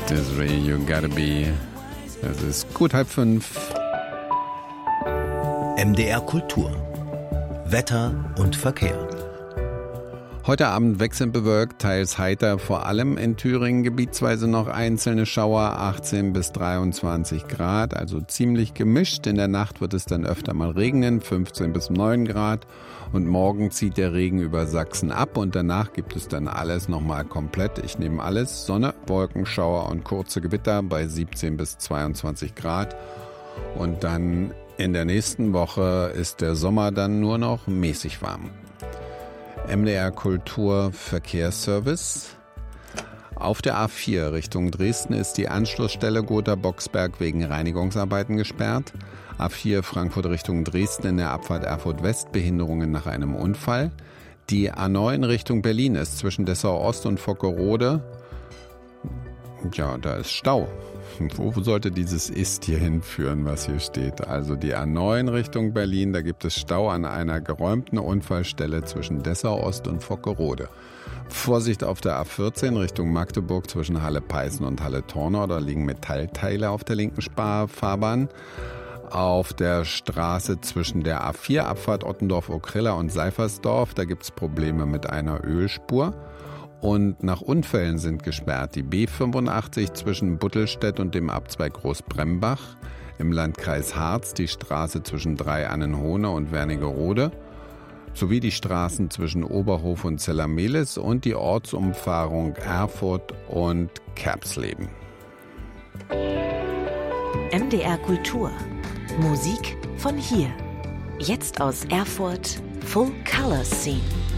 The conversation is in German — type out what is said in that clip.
Desiree, you gotta be. Es ist gut 4:30. MDR Kultur. Wetter und Verkehr. Heute Abend wechselnd bewölkt, teils heiter, vor allem in Thüringen gebietsweise noch einzelne Schauer, 18 bis 23 Grad, also ziemlich gemischt. In der Nacht wird es dann öfter mal regnen, 15 bis 9 Grad. Und morgen zieht der Regen über Sachsen ab und danach gibt es dann alles nochmal komplett. Ich nehme alles, Sonne, Wolken, Schauer und kurze Gewitter bei 17 bis 22 Grad. Und dann in der nächsten Woche ist der Sommer dann nur noch mäßig warm. MDR Kultur Verkehrsservice. Auf der A4 Richtung Dresden ist die Anschlussstelle Gotha-Boxberg wegen Reinigungsarbeiten gesperrt. A4 Frankfurt Richtung Dresden in der Abfahrt Erfurt West Behinderungen nach einem Unfall. Die A9 Richtung Berlin ist zwischen Dessau Ost und Vockerode. Ja, da ist Stau. Wo sollte dieses Ist hier hinführen, was hier steht? Also die A9 Richtung Berlin, da gibt es Stau an einer geräumten Unfallstelle zwischen Dessau Ost und Vockerode. Vorsicht auf der A14 Richtung Magdeburg zwischen Halle-Peißen und Halle-Tornau, da liegen Metallteile auf der linken Fahrbahn. Auf der Straße zwischen der A4 Abfahrt Ottendorf-Okrilla und Seifersdorf, da gibt es Probleme mit einer Ölspur. Und nach Unfällen sind gesperrt die B85 zwischen Buttelstedt und dem Abzweig Großbrembach, im Landkreis Harz die Straße zwischen Drei-Annenhohne und Wernigerode, sowie die Straßen zwischen Oberhof und Zellermehlis und die Ortsumfahrung Erfurt und Kerpsleben. MDR Kultur. Musik von hier. Jetzt aus Erfurt Full Color Scene.